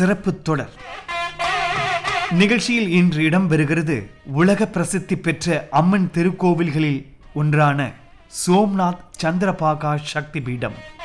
சிறப்பு தொடர் நிகழ்ச்சியில் இன்று இடம்பெறுகிறது உலக பிரசித்தி பெற்ற அம்மன் திருக்கோவில்களில் ஒன்றான சோம்நாத் சந்திரபாகா சக்தி பீடம்.